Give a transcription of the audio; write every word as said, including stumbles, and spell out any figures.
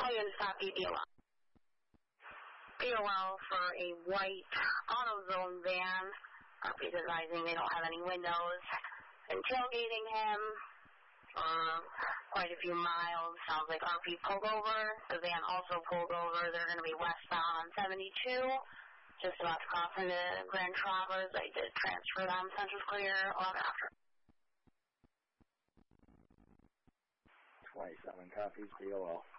Call you in to copy B O L. B O L for a white AutoZone van. Copy's advising they don't have any windows. And tailgating him for quite a few miles. Sounds like R P pulled over. The van also pulled over. They're going to be westbound on seventy-two. Just about to cross into Grand Traverse. I did transfer them. Central clear. eleven after. twenty-seven copies B O L.